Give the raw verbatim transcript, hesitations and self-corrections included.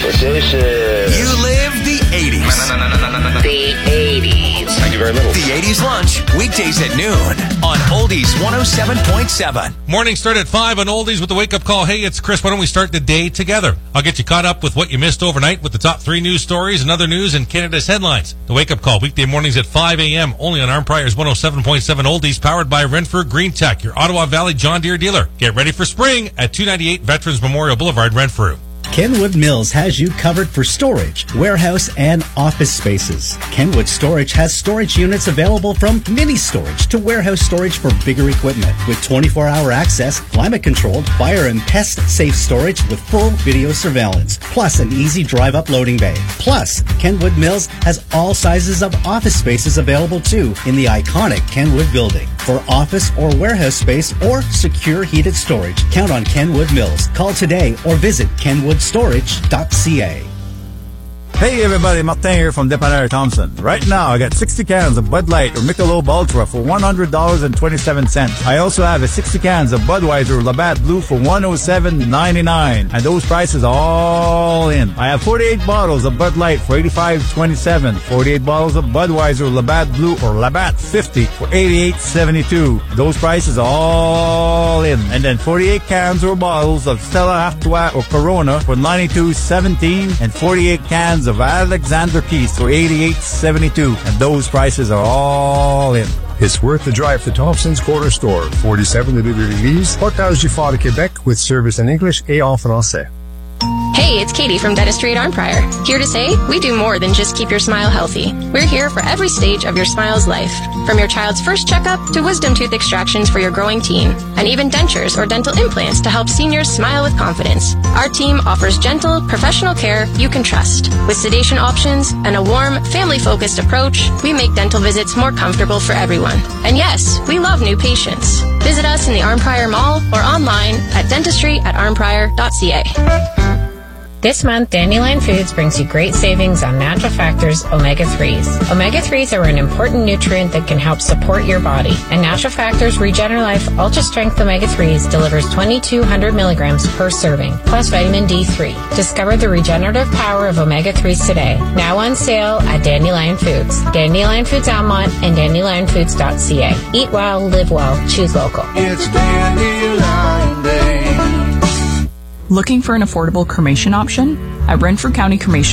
Station. You live the eighties. The eighties. Thank you very little. The eighties lunch, weekdays at noon on Oldies one oh seven point seven. Morning start at five on Oldies with the wake-up call. Hey, it's Chris. Why don't we start the day together? I'll get you caught up with what you missed overnight with the top three news stories and other news in Canada's headlines. The wake-up call, weekday mornings at five a.m. only on Armprior's one oh seven point seven Oldies, powered by Renfrew Green Tech, your Ottawa Valley John Deere dealer. Get ready for spring at two ninety-eight Veterans Memorial Boulevard, Renfrew. Kenwood Mills has you covered for storage, warehouse, and office spaces. Kenwood Storage has storage units available from mini storage to warehouse storage for bigger equipment with twenty-four hour access, climate-controlled, fire and pest-safe storage with full video surveillance, plus an easy drive-up loading bay. Plus, Kenwood Mills has all sizes of office spaces available too in the iconic Kenwood building. For office or warehouse space or secure heated storage, count on Kenwood Mills. Call today or visit kenwood storage dot c a. Hey everybody, Martin here from Dépanneur Thompson. Right now, I got sixty cans of Bud Light or Michelob Ultra for one hundred dollars and twenty-seven cents. I also have a sixty cans of Budweiser Labatt Blue for one hundred seven dollars and ninety-nine cents. And those prices are all in. I have forty-eight bottles of Bud Light for eighty-five dollars and twenty-seven cents. forty-eight bottles of Budweiser Labatt Blue or Labatt fifty for eighty-eight dollars and seventy-two cents. Those prices are all in. And then forty-eight cans or bottles of Stella Artois or Corona for ninety-two dollars and seventeen cents and forty-eight cans of Alexander Keys for eighty-eight dollars and seventy-two cents, and those prices are all in. It's worth the drive to Thompson's Corner Store, forty-seven rue de l'Église, Portage du Fort de Québec, with service in English et en français. Hey, it's Katie from Dentistry at Armprior. Here to say, we do more than just keep your smile healthy. We're here for every stage of your smile's life. From your child's first checkup to wisdom tooth extractions for your growing teen, and even dentures or dental implants to help seniors smile with confidence. Our team offers gentle, professional care you can trust. With sedation options and a warm, family-focused approach, we make dental visits more comfortable for everyone. And yes, we love new patients. Visit us in the Armprior Mall or online at dentistry at armprior dot c a. This month, Dandelion Foods brings you great savings on Natural Factors omega threes. omega threes are an important nutrient that can help support your body. And Natural Factors Regeneralife Ultra Strength omega threes delivers twenty-two hundred milligrams per serving, plus vitamin D three. Discover the regenerative power of omega threes today. Now on sale at Dandelion Foods. Dandelion Foods Almont and dandelion foods dot c a. Eat well, live well, choose local. It's Dandelion Day. Looking for an affordable cremation option? At Renfrew County Cremation